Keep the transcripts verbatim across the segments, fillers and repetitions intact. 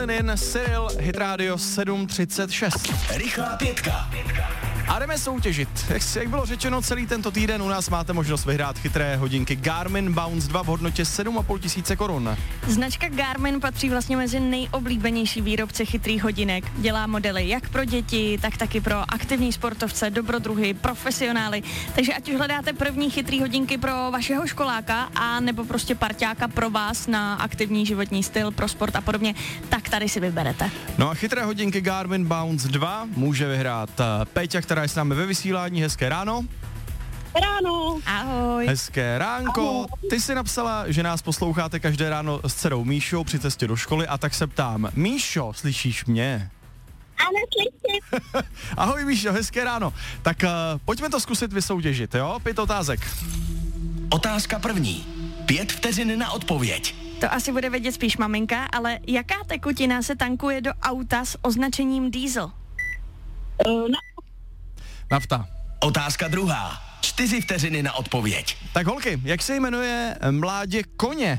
Listen In, Cyril, Hit Radio sedm třicet šest. Rychlá pětka. A jdeme soutěžit. Jak, jak bylo řečeno, celý tento týden u nás máte možnost vyhrát chytré hodinky Garmin Bounce dva v hodnotě sedm a půl tisíce korun. Značka Garmin patří vlastně mezi nejoblíbenější výrobce chytrých hodinek. Dělá modely jak pro děti, tak taky pro aktivní sportovce, dobrodruhy, profesionály. Takže ať už hledáte první chytrý hodinky pro vašeho školáka a nebo prostě parťáka pro vás na aktivní životní styl, pro sport a podobně, tak tady si vyberete. No a chytré hodinky Garmin Bounce dva může vyhrát Péťa, která je s námi ve vysílání. Hezké ráno. Ráno. Ahoj. Hezké ránko. Ahoj. Ty si napsala, že nás posloucháte každé ráno s dcerou Míšou při cestě do školy, a tak se ptám. Míšo, slyšíš mě? Ano, slyším. Ahoj Míšo, hezké ráno. Tak uh, pojďme to zkusit vysoutěžit, jo? Pět otázek. Otázka první. Pět vteřin na odpověď. To asi bude vědět spíš maminka, ale jaká tekutina se tankuje do auta s označením diesel? Uh, na, Nafta. Otázka druhá. Čtyři vteřiny na odpověď. Tak holky, jak se jmenuje mládě koně?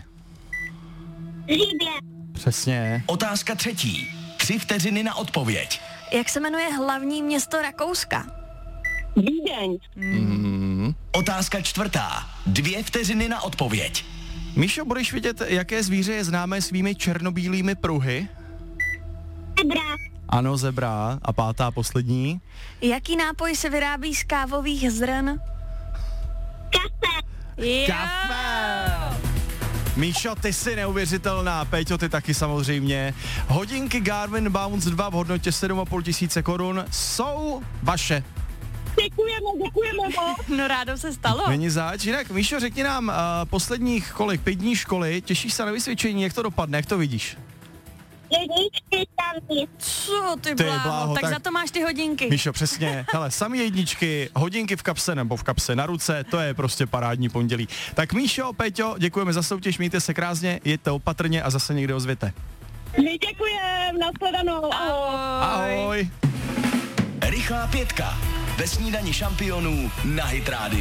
Žibě. Přesně. Otázka třetí. Tři vteřiny na odpověď. Jak se jmenuje hlavní město Rakouska? Vídeň. Mm. Otázka čtvrtá. Dvě vteřiny na odpověď. Míšo, budeš vidět, jaké zvíře je známé svými černobílými pruhy? Zebra. Ano, zebra. A pátá, poslední. Jaký nápoj se vyrábí z kávových zrn? Kafe. Jo. Kafe! Míšo, ty jsi neuvěřitelná, Péťo, ty taky samozřejmě. Hodinky Garmin Bounce dva v hodnotě sedm a půl tisíce korun jsou vaše. Děkujeme, děkujeme moc. No rádo se stalo. Není zač. Jinak, Míšo, řekni nám, uh, posledních kolik, pět dní školy, těšíš se na vysvědčení, jak to dopadne, jak to vidíš? Jedničky tam je. Co ty, Ty bláho, bláho, tak, tak- za to máš ty hodinky. Míšo, přesně. Hele, sami jedničky, hodinky v kapse nebo v kapse na ruce, to je prostě parádní pondělí. Tak Míšo, Péťo, děkujeme za soutěž, mějte se krásně, jeďte opatrně a zase někde ozvěte. My děkujeme, nashledanou. Ahoj. Ahoj. Rychlá pětka. Ve snídani šampionů na Hit Radio.